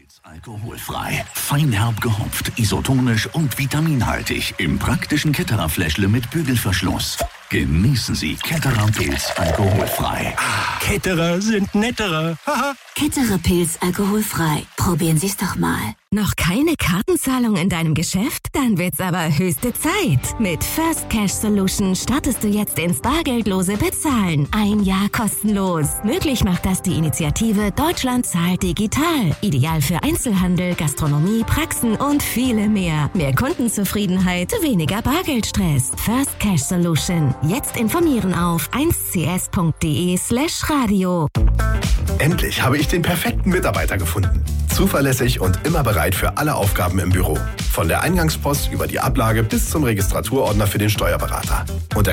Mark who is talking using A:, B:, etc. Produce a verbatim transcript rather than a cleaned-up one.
A: Alkoholfrei, feinherb gehopft, isotonisch und vitaminhaltig im praktischen Ketterer-Fläschle mit Bügelverschluss. Genießen Sie Ketterer Pilz alkoholfrei.
B: Ketterer sind netterer. Haha.
C: Ketterer Pilz alkoholfrei. Probieren Sie es doch mal.
D: Noch keine Kartenzahlung in deinem Geschäft? Dann wird's aber höchste Zeit. Mit First Cash Solution startest du jetzt ins bargeldlose Bezahlen. Ein Jahr kostenlos. Möglich macht das die Initiative Deutschland zahlt digital. Ideal für Einzelhandel, Gastronomie, Praxen und viele mehr. Mehr Kundenzufriedenheit, weniger Bargeldstress. First Cash Solution. Jetzt informieren auf eins c s punkt d e slash radio.
E: Endlich habe ich den perfekten Mitarbeiter gefunden. Zuverlässig und immer bereit für alle Aufgaben im Büro. Von der Eingangspost über die Ablage bis zum Registraturordner für den Steuerberater. Und